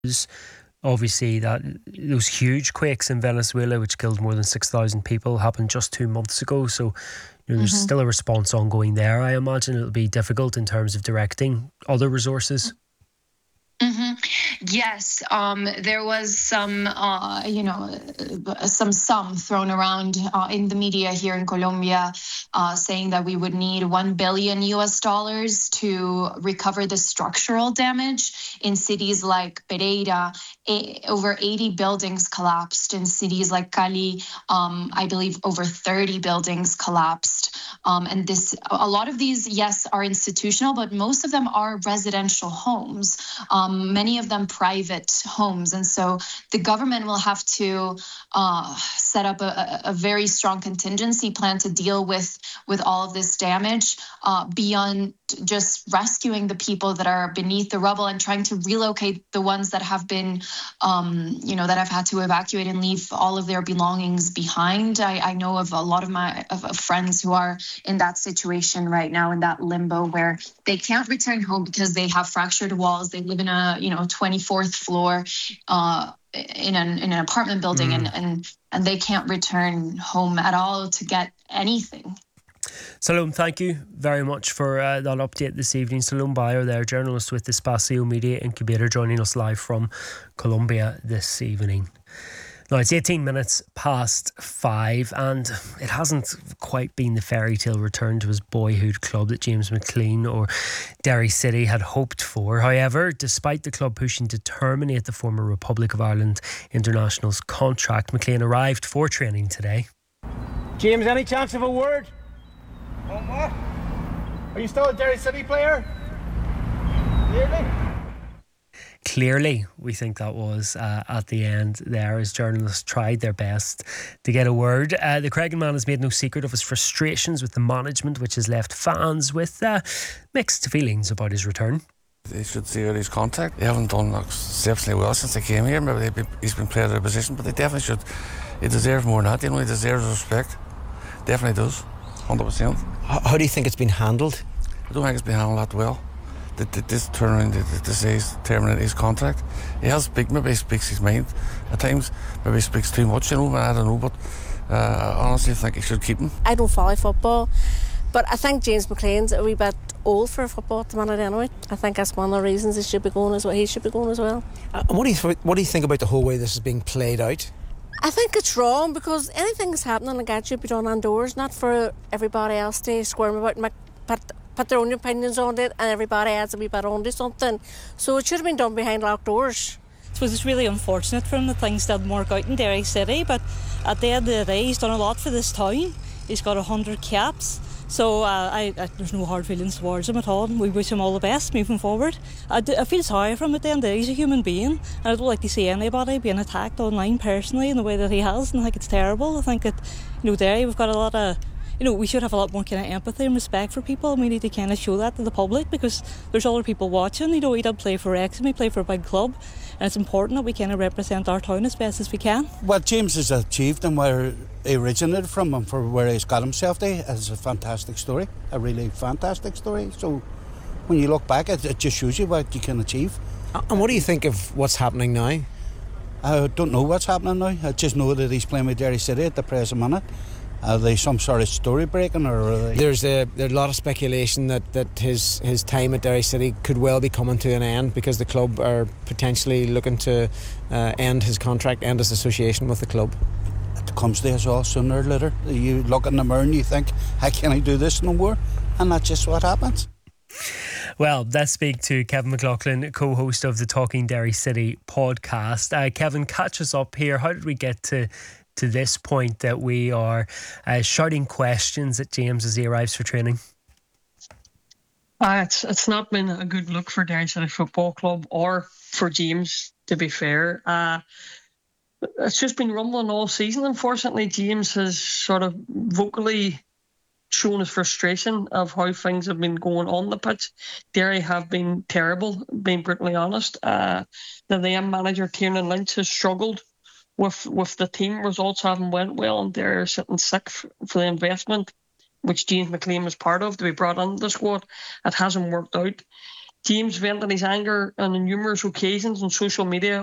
Obviously, those huge quakes in Venezuela, which killed more than 6,000 people, happened just 2 months ago. So there's still a response ongoing there. I imagine it'll be difficult in terms of directing other resources. Yes, there was some thrown around in the media here in Colombia, saying that we would need $1 billion to recover the structural damage in cities like Pereira. Over 80 buildings collapsed in cities like Cali. I believe over 30 buildings collapsed. And a lot of these, yes, are institutional, but most of them are residential homes. Many of them private homes. And so the government will have to set up a very strong contingency plan to deal with all of this damage, beyond just rescuing the people that are beneath the rubble and trying to relocate the ones that have been, that have had to evacuate and leave all of their belongings behind. I know of a lot of my friends who are in that situation right now, in that limbo where they can't return home because they have fractured walls. They live in a 24th floor in an apartment building, and they can't return home at all to get anything. Salome, thank you very much for that update this evening. Salome Bayer there, journalist with Espacio Media Incubator, joining us live from Colombia this evening. Now, it's 18 minutes past 5, and it hasn't quite been the fairy tale return to his boyhood club that James McLean or Derry City had hoped for. However, despite the club pushing to terminate the former Republic of Ireland international's contract, McLean arrived for training today. James, any chance of a word? On what? Are you still a Derry City player? Clearly, we think that was at the end there, as journalists tried their best to get a word. The Creggan man has made no secret of his frustrations with the management, which has left fans with mixed feelings about his return. They should see out his contract. They haven't done exceptionally well since they came here. Maybe he's been playing out of position, but they definitely should. He deserves more than that. He deserves respect. Definitely does. 100%. How do you think it's been handled? I don't think it's been handled that well. This turnaround to say he's terminated his contract. Maybe he speaks his mind at times. Maybe he speaks too much, I don't know, but I honestly think he should keep him. I don't follow football, but I think James McLean's a wee bit old for football at the minute anyway. I think that's one of the reasons he should be going as well. And what do you think about the whole way this is being played out? I think it's wrong, because anything that's happening like that should be done indoors, not for everybody else to squirm about and put their own opinions on it, and everybody adds a wee bit onto something. So it should have been done behind locked doors. I suppose it's really unfortunate for him that things didn't work out in Derry City, but at the end of the day, he's done a lot for this town. He's got 100 caps. So there's no hard feelings towards him at all. We wish him all the best moving forward. I feel sorry for him at the end of the day. He's a human being, and I don't like to see anybody being attacked online personally in the way that he has, and I think it's terrible. I think that, Derry, we've got a lot of, we should have a lot more kind of empathy and respect for people, and we need to kind of show that to the public, because there's other people watching. He did play for Wrexham, he played for a big club, and it's important that we kind of represent our town as best as we can. What James has achieved and where he originated from and for where he's got himself to is a fantastic story, a really fantastic story. So when you look back, it just shows you what you can achieve. And what do you think of what's happening now? I don't know what's happening now. I just know that he's playing with Derry City at the present minute. Are they some sort of story breaking, or are they... There's a lot of speculation that his time at Derry City could well be coming to an end, because the club are potentially looking to end his contract, end his association with the club. It comes to us all sooner or later. You look in the mirror and you think, how can I do this no more? And that's just what happens. Well, let's speak to Kevin McLaughlin, co-host of the Talking Derry City podcast. Kevin, catch us up here. How did we get to this point that we are shouting questions at James as he arrives for training? It's not been a good look for Derry City Football Club or for James, to be fair. It's just been rumbling all season. Unfortunately, James has sort of vocally shown his frustration of how things have been going on the pitch. Derry have been terrible, being brutally honest. The then manager, Tiernan Lynch, has struggled with the team. Results haven't went well, and they're sitting sick for the investment which James McLean was part of to be brought into the squad. It hasn't worked out. James vented his anger on numerous occasions on social media